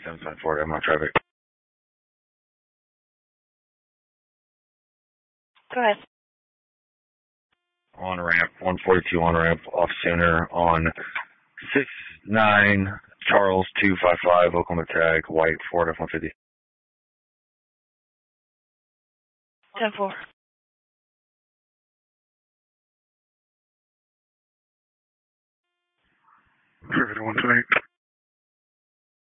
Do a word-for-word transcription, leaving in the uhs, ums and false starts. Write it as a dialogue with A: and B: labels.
A: seven seven four, I'm on traffic.
B: Go ahead.
A: On ramp, one forty-two on ramp, off center on six nine Charles two five five, Oklahoma tag, white, Ford F one fifty.
B: ten four.
A: River one twenty-eight.